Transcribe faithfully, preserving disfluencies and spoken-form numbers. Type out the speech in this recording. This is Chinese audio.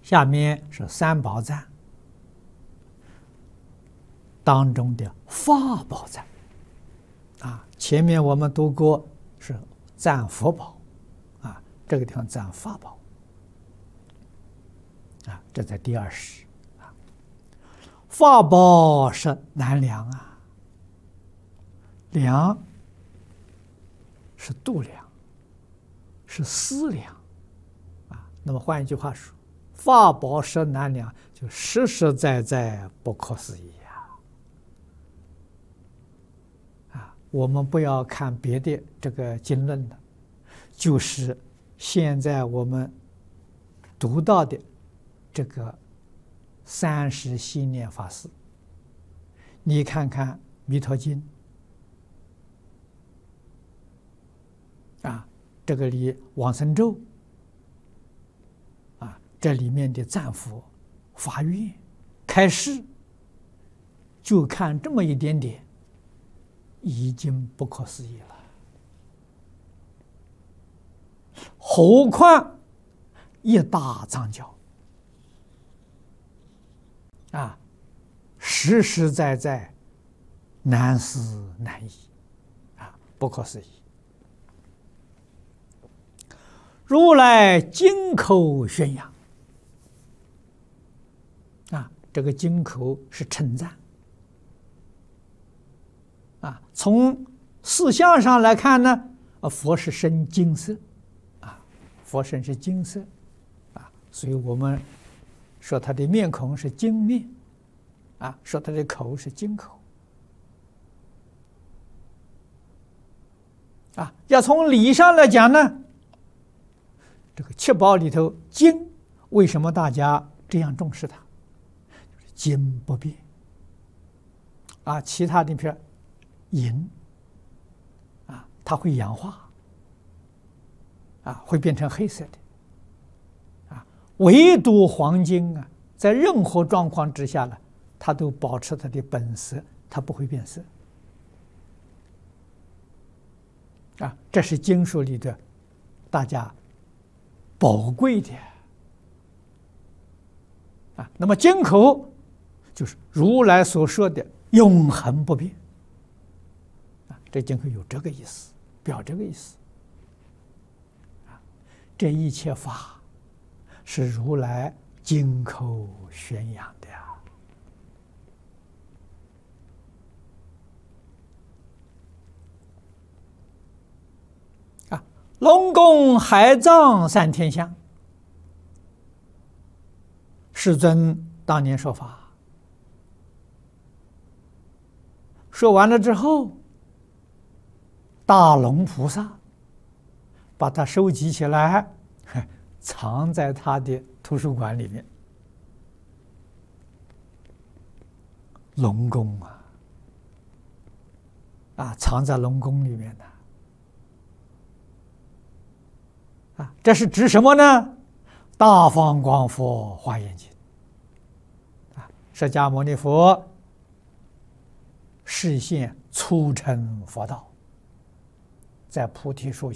下面是三宝赞当中的法宝赞啊。前面我们读过是赞佛宝啊，这个地方赞法宝啊，这在第二十啊。法宝是难量啊，量是度量，是思量啊。那么换一句话说，法宝是难量，就实实在在不可思议啊！啊，我们不要看别的这个经论的，就是现在我们读到的这个三十系念法师，你看看《弥陀经》啊，这个里往生咒啊，这里面的赞佛、发愿、开示，就看这么一点点，已经不可思议了。何况一大藏教啊，实实在在难思难议啊，不可思议。如来金口宣扬啊，这个金口是称赞啊。从四相上来看呢，啊，佛是身金色啊，佛身是金色啊，所以我们说他的面孔是金面啊，说他的口是金口啊。要从理上来讲呢，这个七宝里头金为什么大家这样重视它？金不变啊，其他的比如银啊，它会氧化啊，会变成黑色的啊，唯独黄金啊，在任何状况之下呢，它都保持它的本色，它不会变色啊。这是经书里的大家宝贵的啊。那么金口就是如来所说的永恒不变啊，这金口有这个意思，表这个意思啊。这一切法是如来金口宣扬的呀啊。龙宫海藏三天香，世尊当年说法，说完了之后，大龙菩萨把它收集起来，藏在他的图书馆里面。龙宫啊，啊，藏在龙宫里面的啊，这是指什么呢？大放光佛华严经啊，释迦牟尼佛示现初成佛道，在菩提树